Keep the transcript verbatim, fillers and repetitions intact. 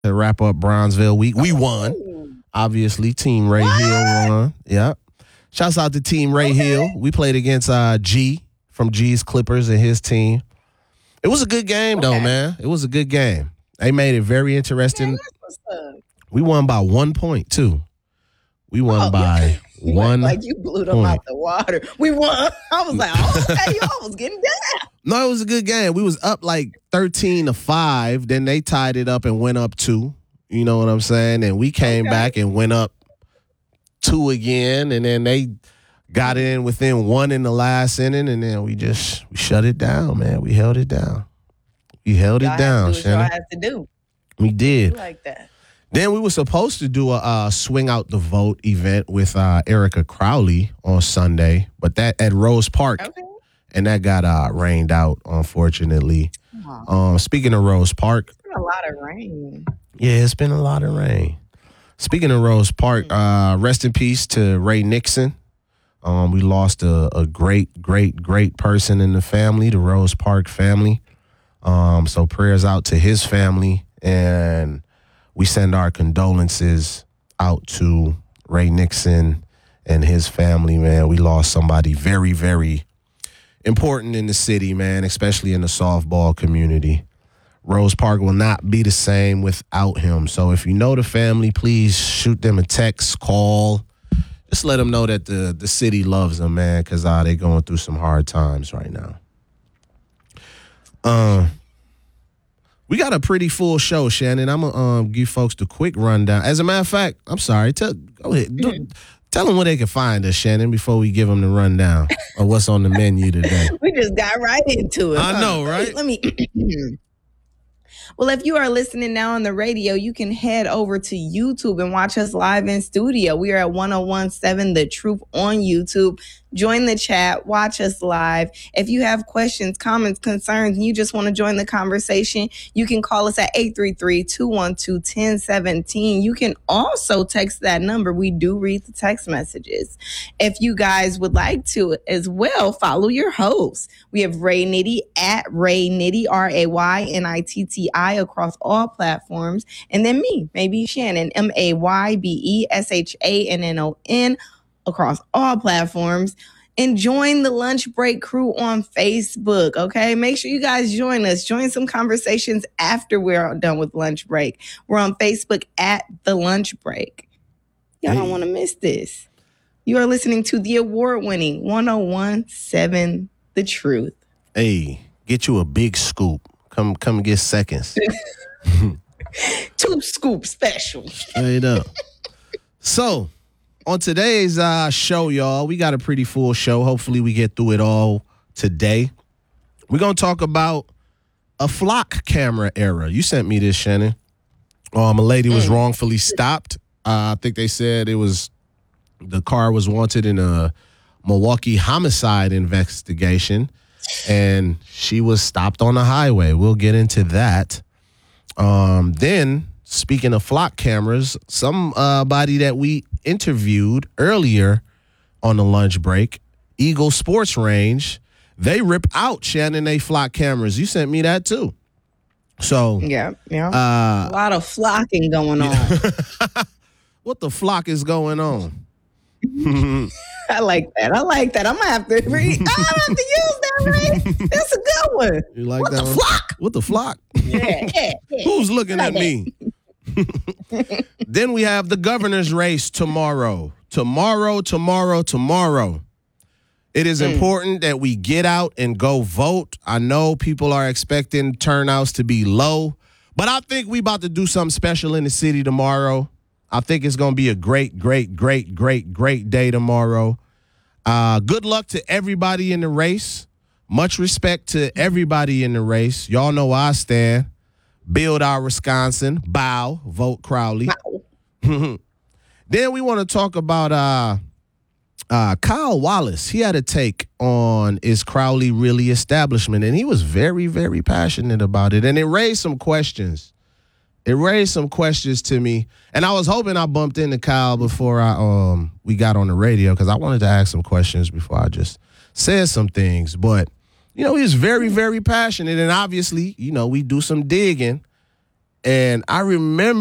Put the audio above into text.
to wrap up Bronzeville week. We won. Obviously, Team Ray what? Hill won. Yeah. Shouts out to Team Ray okay. Hill. We played against uh, G from G's Clippers and his team. It was a good game, okay. though, man. It was a good game. They made it very interesting. Man, we won by one point, too. We won oh, by yeah. one Like you blew them point. out the water. We won. I was like, oh, okay, y'all was getting down. No, it was a good game. We was up like thirteen to five. Then they tied it up and went up two. You know what I'm saying? And we came okay. back and went up two again. And then they got it in within one in the last inning. And then we just we shut it down, man. We held it down. We held y'all it down, Shannon. Y'all had to do. We did. I like that. Then we were supposed to do a uh, swing out the vote event with uh, Erica Crowley on Sunday, but that at Rose Park, okay. and that got uh, rained out, unfortunately. Um, speaking of Rose Park, it's been a lot of rain. Yeah, it's been a lot of rain. Speaking of Rose Park, uh, rest in peace to Ray Nixon. Um, we lost a, a great, great, great person in the family, the Rose Park family. Um, so prayers out to his family, and we send our condolences out to Ray Nixon and his family, man. We lost somebody very, very important in the city, man, especially in the softball community. Rose Park will not be the same without him. So if you know the family, please shoot them a text, call. Just let them know that the, the city loves them, man, because uh, they're going through some hard times right now. Um. We got a pretty full show, Shannon. I'm going to um, give folks the quick rundown. As a matter of fact, I'm sorry. Tell, go ahead. Do, tell them where they can find us, Shannon, before we give them the rundown of what's on the menu today. We just got right into it. I huh? know, right? Let me... Well, if you are listening now on the radio, you can head over to YouTube and watch us live in studio. We are at one oh one point seven The Truth on YouTube. Join the chat, watch us live. If you have questions, comments, concerns, and you just want to join the conversation, you can call us at eight three three, two one two, one zero one seven. You can also text that number. We do read the text messages. If you guys would like to as well, follow your host. We have Ray Nitty at Ray Nitty, R A Y N I T T I across all platforms. And then me, maybe Shannon, M A Y B E S H A N N O N across all platforms. And join the Lunch Break crew on Facebook, okay? Make sure you guys join us. Join some conversations after we're done with Lunch Break. We're on Facebook at The Lunch Break. Y'all hey. don't want to miss this. You are listening to the award-winning one oh one point seven The Truth. Hey, get you a big scoop. Come come and get seconds. Two scoop special. Straight up. So, on today's uh, show, y'all, we got a pretty full show. Hopefully we get through it all today. We're going to talk about a flock camera era. You sent me this, Shannon. Um, a lady was mm. wrongfully stopped. Uh, I think they said it was the car was wanted in a Milwaukee homicide investigation, and she was stopped on the highway. We'll get into that. Um, then, speaking of flock cameras, somebody that we interviewed earlier on the lunch break, Eagle Sports Range, they rip out Shannon A flock cameras. You sent me that too. So yeah, yeah, uh, a lot of flocking going on. What the flock is going on? I like that. I like that. I'm gonna have to read. I'm gonna have to use that. Right? That's a good one. You like what that? The one? Flock? What the flock? Yeah, yeah, yeah. Who's looking like at me? Then we have the governor's race tomorrow. Tomorrow, tomorrow, tomorrow. It is mm. important that we get out and go vote. I know people are expecting turnouts to be low, but I think we about to do something special in the city tomorrow. I think it's going to be a great, great, great, great, great day tomorrow. Uh, good luck to everybody in the race. Much respect to everybody in the race. Y'all know where I stand. Build our Wisconsin. Bow. Vote Crowley. Bow. Then we want to talk about uh, uh, Kyle Wallace. He had a take on is Crowley really establishment? And he was very, very passionate about it. And it raised some questions. It raised some questions to me. And I was hoping I bumped into Kyle before I um we got on the radio because I wanted to ask some questions before I just said some things. But, you know, he was very, very passionate. And obviously, you know, we do some digging. And I remember